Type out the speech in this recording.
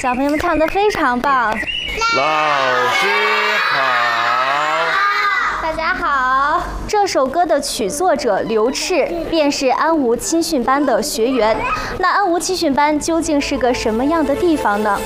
小朋友们唱得非常棒。 老师好， 大家好。这首歌的曲作者刘炽便是安吴青训班的学员。那安吴青训班究竟是个什么样的地方呢？